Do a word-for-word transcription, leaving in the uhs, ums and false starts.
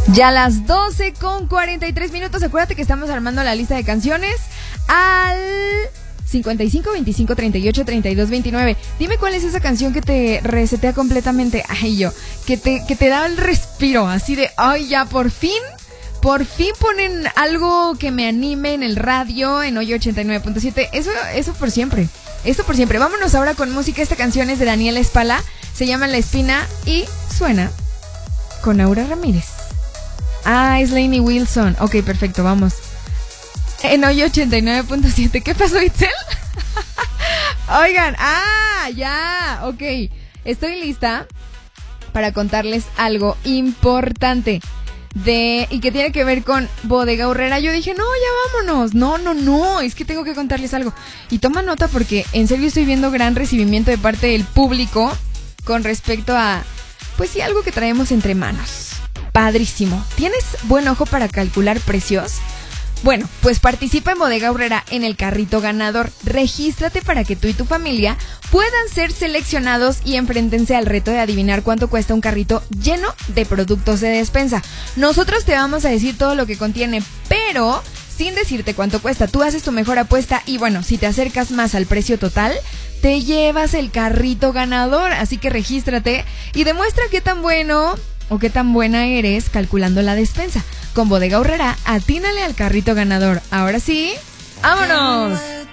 Ya a las doce con cuarenta y tres minutos. Acuérdate que estamos armando la lista de canciones al cincuenta y cinco, veinticinco, treinta y ocho, treinta y dos, veintinueve. Dime cuál es esa canción que te resetea completamente. Ay, yo, que te, que te da el respiro, así de, ay, ya, por fin, por fin ponen algo que me anime en el radio, en Hoy ochenta y nueve punto siete. Eso, eso por siempre, eso por siempre. Vámonos ahora con música. Esta canción es de Daniela Espala, se llama La Espina y suena con Aura Ramírez. Ah, es Lainey Wilson. Ok, perfecto, vamos. En Hoy ochenta y nueve punto siete. ¿Qué pasó, Itzel? Oigan, ah, ya, ok. Estoy lista para contarles algo importante de y que tiene que ver con Bodega Aurrera. Yo dije, no, ya vámonos. No, no, no, es que tengo que contarles algo. Y toma nota porque en serio estoy viendo gran recibimiento de parte del público con respecto a, pues sí, algo que traemos entre manos. Padrísimo. ¿Tienes buen ojo para calcular precios? Bueno, pues participa en Bodega Aurrera en el carrito ganador. Regístrate para que tú y tu familia puedan ser seleccionados y enfréntense al reto de adivinar cuánto cuesta un carrito lleno de productos de despensa. Nosotros te vamos a decir todo lo que contiene, pero sin decirte cuánto cuesta. Tú haces tu mejor apuesta y bueno, si te acercas más al precio total, te llevas el carrito ganador. Así que regístrate y demuestra qué tan bueno o qué tan buena eres calculando la despensa. Con Bodega Aurrera, atínale al carrito ganador. Ahora sí, ¡vámonos!